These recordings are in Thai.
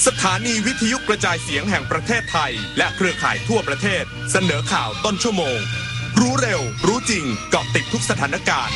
สถานีวิทยุกระจายเสียงแห่งประเทศไทยและเครือข่ายทั่วประเทศเสนอข่าวต้นชั่วโมงรู้เร็วรู้จริงเกาะติดทุกสถานการณ์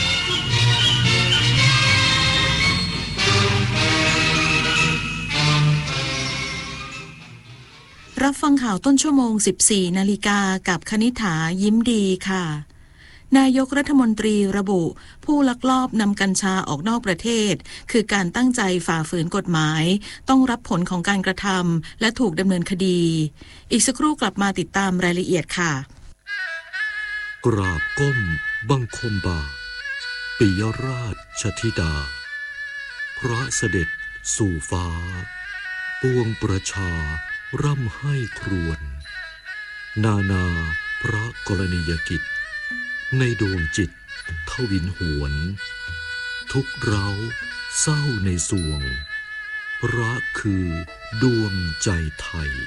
รับฟังข่าวต้นชั่วโมง 14 นาฬิกากับคณิษฐายิ้มดีค่ะนายกรัฐมนตรีระบุผู้ลักลอบนำกัญชาออกนอกประเทศคือการตั้งใจฝ่าฝืนกฎหมายต้องรับผลของการกระทำและถูกดำเนินคดีอีกสักครู่กลับมาติดตามรายละเอียดค่ะกราบก้มบังคมบาทปิยราชธิดาพระเสด็จสู่ฟ้าปวงประชาร่ำให้ครวญนาพระกรณียกิจในดวงจิตทวินหวนทุกเร้าเศร้าในสวงพระคือดวงใจไทย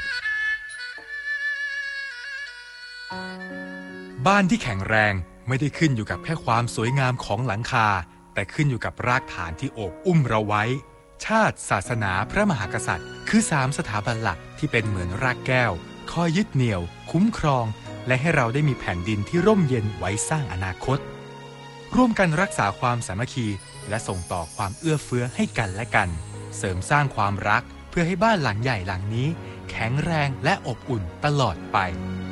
บ้านที่แข็งแรงไม่ได้ขึ้นอยู่กับแค่ความสวยงามของหลังคาแต่ขึ้นอยู่กับรากฐานที่โอบอุ้มเราไว้ชาติศาสนาพระมหากษัตริย์คือ3สถาบันหลักที่เป็นเหมือนรากแก้วคอยยึดเหนี่ยวคุ้มครองและให้เราได้มีแผ่นดินที่ร่มเย็นไว้สร้างอนาคตร่วมกันรักษาความสามัคคีและส่งต่อความเอื้อเฟื้อให้กันและกันเสริมสร้างความรักเพื่อให้บ้านหลังใหญ่หลังนี้แข็งแรงและอบอุ่นตลอดไป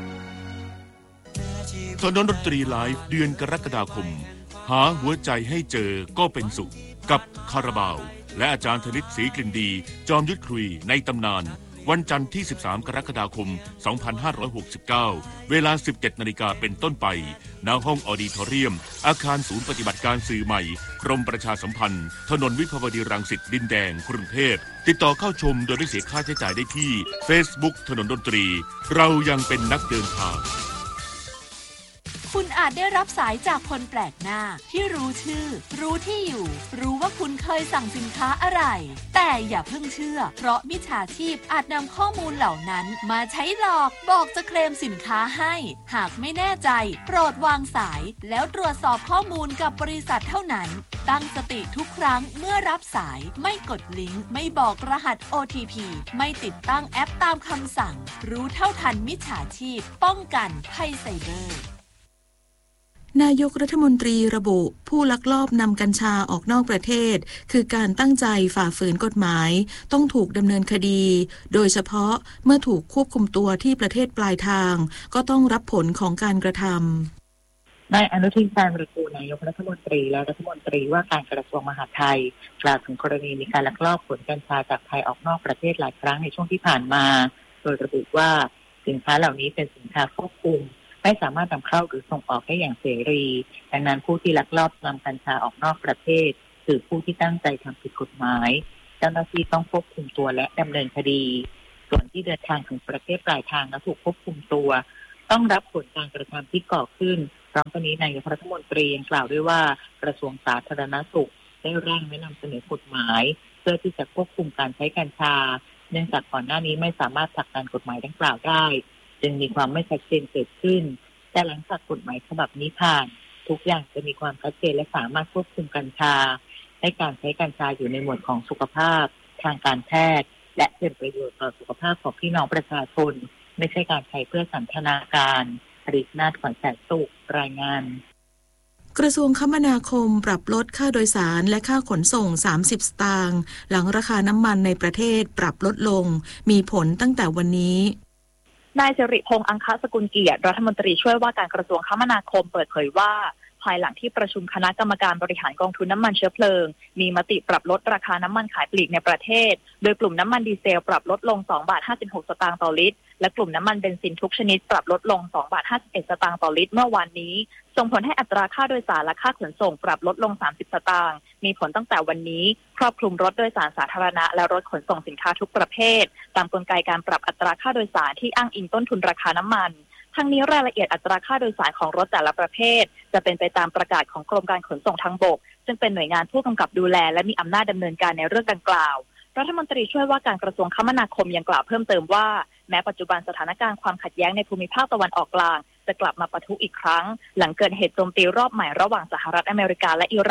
ถนนดนตรีไลฟ์เดือนกรกฎาคมหาหัวใจให้เจอก็เป็นสุขกับคาราบาวและอาจารย์ธนิตศรีกลิ่นดีจอมยุทธคุยในตำนานวันจันทร์ที่13กรกฎาคม2569เวลา 17 นาฬิกาเป็นต้นไปณห้องออดิทอเรียมอาคารศูนย์ปฏิบัติการสื่อใหม่กรมประชาสัมพันธ์ถนนวิภาวดีรังสิตดินแดงกรุงเทพติดต่อเข้าชมโดยไม่เสียค่าใช้จ่ายได้ที่ Facebook ถนนดนตรีเรายังเป็นนักเดินทางคุณอาจได้รับสายจากคนแปลกหน้าที่รู้ชื่อรู้ที่อยู่รู้ว่าคุณเคยสั่งสินค้าอะไรแต่อย่าเพิ่งเชื่อเพราะมิจฉาชีพอาจนำข้อมูลเหล่านั้นมาใช้หลอกบอกจะเคลมสินค้าให้หากไม่แน่ใจโปรดวางสายแล้วตรวจสอบข้อมูลกับบริษัทเท่านั้นตั้งสติทุกครั้งเมื่อรับสายไม่กดลิงก์ไม่บอกรหัส OTP ไม่ติดตั้งแอปตามคำสั่งรู้เท่าทันมิจฉาชีพป้องกันภัยไซเบอร์นายกรัฐมนตรีระบุผู้ลักลอบนำกัญชาออกนอกประเทศคือการตั้งใจฝ่าฝืนกฎหมายต้องถูกดำเนินคดีโดยเฉพาะเมื่อถูกควบคุมตัวที่ประเทศปลายทางก็ต้องรับผลของการกระทำนายอนุทินชาญวิรุฬนายกรัฐมนตรีและรัฐมนตรีว่าการกระทรวงมหาดไทยกล่าวถึงกรณีมีการลักลอบขนกัญชาจากไทยออกนอกประเทศหลายครั้งในช่วงที่ผ่านมาโดยระบุว่าสินค้าเหล่านี้เป็นสินค้าควบคุมไม่สามารถนำเข้าหรือส่งออกได้อย่างเสรีดังนั้นผู้ที่ลักลอบนำกัญชาออกนอกประเทศคือผู้ที่ตั้งใจทำผิดกฎหมายเจ้าหน้าที่ต้องควบคุมตัวและดำเนินคดีส่วนที่เดินทางถึงประเทศปลายทางและถูกควบคุมตัวต้องรับผลการกระทำที่ก่อขึ้นพร้อมกันนี้นายกรัฐมนตรียังกล่าวด้วยว่ากระทรวงสาธารณสุขได้ร่างและนำเสนอกฎหมายเพื่อที่จะควบคุมการใช้กัญชาเนื่องจากก่อนหน้านี้ไม่สามารถผลักดันกฎหมายดังกล่าวได้จึงมีความไม่ชัดเจนเกิดขึ้นแต่หลังจากกฎหมายฉบับนี้ผ่านทุกอย่างจะมีความชัดเจนและสามารถควบคุมกัญชาให้การใช้กัญชาอยู่ในหมวดของสุขภาพทางการแพทย์และเป็นประโยชน์ต่อสุขภาพของพี่น้องประชาชนไม่ใช่การใช้เพื่อสันทนาการผลิตนาฏขวัญแสนสุขรายงานกระทรวงคมนาคมปรับลดค่าโดยสารและค่าขนส่ง30 สตางค์หลังราคาน้ำมันในประเทศปรับลดลงมีผลตั้งแต่วันนี้นายสิริพงษ์อังคสกุลเกียรติรัฐมนตรีช่วยว่าการกระทรวงคมนาคมเปิดเผยว่าภายหลังที่ประชุมคณะกรรมการบริหารกองทุนน้ำมันเชื้อเพลิงมีมติปรับลดราคาน้ำมันขายปลีกในประเทศโดยกลุ่มน้ำมันดีเซลปรับลดลง2 บาท 56 สตางค์ต่อลิตรและกลุ่มน้ำมันเบนซินทุกชนิดปรับลดลง2 บาท 51 สตางค์ต่อลิตรเมื่อวานนี้ส่งผลให้อัตราค่าโดยสารและค่าขนส่งปรับลดลง30 สตางค์มีผลตั้งแต่วันนี้ครอบคลุมรถโดยสารสาธารณะและรถขนส่งสินค้าทุกประเภทตามกลไกการปรับอัตราค่าโดยสารที่อ้างอิงต้นทุนราคาน้ำมันทั้งนี้รายละเอียดอัตราค่าโดยสารของรถแต่ละประเภทจะเป็นไปตามประกาศของกรมการขนส่งทางบกซึ่งเป็นหน่วยงานผู้กำกับดูแลและมีอำนาจดำเนินการในเรื่องดังกล่าวรัฐมนตรีช่วยว่าการกระทรวงคมนาคมยังกล่าวเพิ่มเติมว่าแม้ปัจจุบันสถานการณ์ความขัดแย้งในภูมิภาคตะวันออกกลางจะกลับมาปะทุอีกครั้งหลังเกิดเหตุโจมตีรอบใหม่ระหว่างสหรัฐอเมริกาและอิหร่าน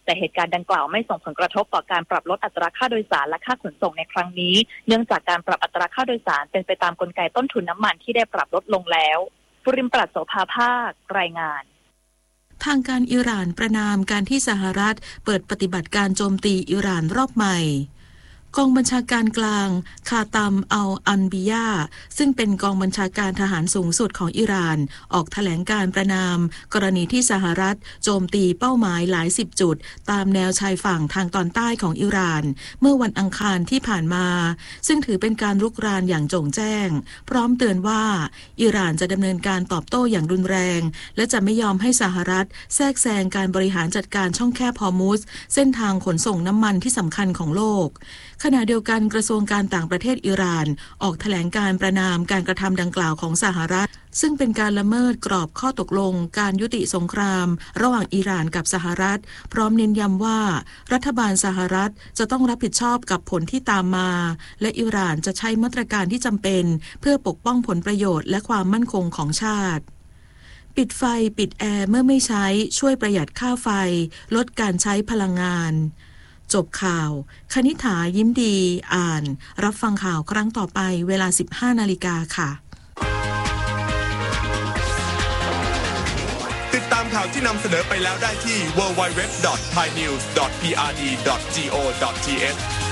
แต่เหตุการณ์ดังกล่าวไม่ส่งผลกระทบต่อการปรับลดอัตราค่าโดยสารและค่าขนส่งในครั้งนี้เนื่องจากการปรับอัตราค่าโดยสารเป็นไปตามกลไกต้นทุนน้ำมันที่ได้ปรับลดลงแล้วปุริมปรัชโสภาภาครายงานทางการอิหร่านประณามการที่สหรัฐเปิดปฏิบัติการโจมตีอิหร่านรอบใหม่กองบัญชาการกลางคาตัมอัลอันบิยาซึ่งเป็นกองบัญชาการทหารสูงสุดของอิหร่านออกแถลงการประณามกรณีที่สหรัฐโจมตีเป้าหมายหลายสิบจุดตามแนวชายฝั่งทางตอนใต้ของอิหร่านเมื่อวันอังคารที่ผ่านมาซึ่งถือเป็นการรุกรานอย่างโจ่งแจ้งพร้อมเตือนว่าอิหร่านจะดำเนินการตอบโต้อย่างรุนแรงและจะไม่ยอมให้สหรัฐแทรกแซงการบริหารจัดการช่องแคบฮอร์มุซเส้นทางขนส่งน้ำมันที่สำคัญของโลกขณะเดียวกันกระทรวงการต่างประเทศอิหร่านออกแถลงการประณามการกระทำดังกล่าวของสหรัฐซึ่งเป็นการละเมิดกรอบข้อตกลงการยุติสงครามระหว่างอิหร่านกับสหรัฐพร้อมเน้นย้ำว่ารัฐบาลสหรัฐจะต้องรับผิดชอบกับผลที่ตามมาและอิหร่านจะใช้มาตรการที่จำเป็นเพื่อปกป้องผลประโยชน์และความมั่นคงของชาติปิดไฟปิดแอร์เมื่อไม่ใช้ช่วยประหยัดค่าไฟลดการใช้พลังงานจบข่าวคณิษฐายิ้มดีอ่านรับฟังข่าวครั้งต่อไปเวลา 15 นาฬิกาค่ะติดตามข่าวที่นำเสนอไปแล้วได้ที่ www.thainews.prd.go.th